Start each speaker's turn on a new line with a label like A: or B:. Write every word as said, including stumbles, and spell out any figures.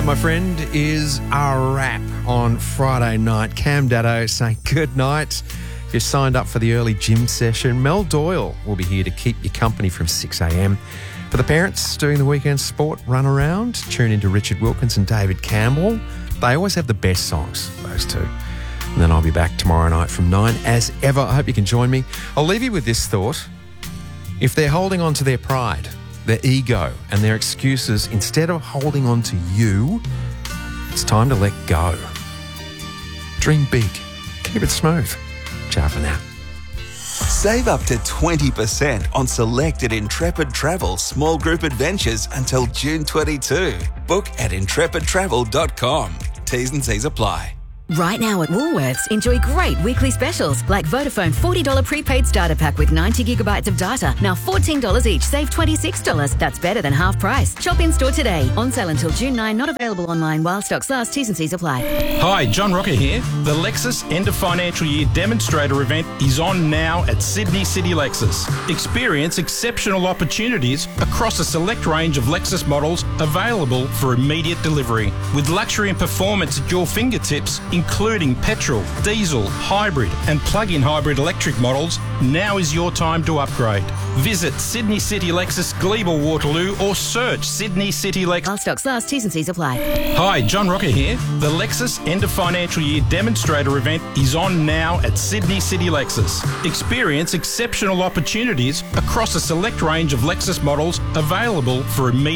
A: My friend, is a wrap on Friday night. Cam Daddo saying good night. If you're signed up for the early gym session, Mel Doyle will be here to keep you company from six a.m. For the parents doing the weekend sport run around, tune into Richard Wilkins and David Campbell. They always have the best songs, those two. And then I'll be back tomorrow night from nine as ever. I hope you can join me. I'll leave you with this thought. If they're holding on to their pride, their ego and their excuses, instead of holding on to you, it's time to let go. Dream big. Keep it smooth. Ciao for now.
B: Save up to twenty percent on selected Intrepid Travel small group adventures until June twenty-second. Book at intrepid travel dot com. T's and C's apply.
C: Right now at Woolworths, enjoy great weekly specials like Vodafone forty dollars prepaid starter pack with ninety gigabytes of data. Now fourteen dollars each, save twenty-six dollars. That's better than half price. Shop in store today. On sale until June ninth, not available online while stocks last. T's and C's apply.
D: Hi, John Rocker here. The Lexus End of Financial Year demonstrator event is on now at Sydney City Lexus. Experience exceptional opportunities across a select range of Lexus models available for immediate delivery. With luxury and performance at your fingertips, including petrol, diesel, hybrid and plug-in hybrid electric models, now is your time to upgrade. Visit Sydney City Lexus, Glebe, Waterloo or search Sydney City Lexus.
C: While stocks last, T's and C's apply.
D: Hi, John Rocker here. The Lexus End of Financial Year demonstrator event is on now at Sydney City Lexus. Experience exceptional opportunities across a select range of Lexus models available for immediate